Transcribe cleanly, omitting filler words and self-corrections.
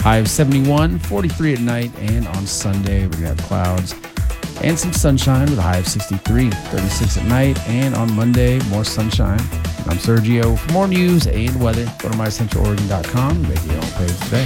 High of 71, 43 at night, and on Sunday, we're going to have clouds and some sunshine with a high of 63, 36 at night, and on Monday, more sunshine. I'm Sergio. For more news and weather, go to mycentraloregon.com and make your own page today.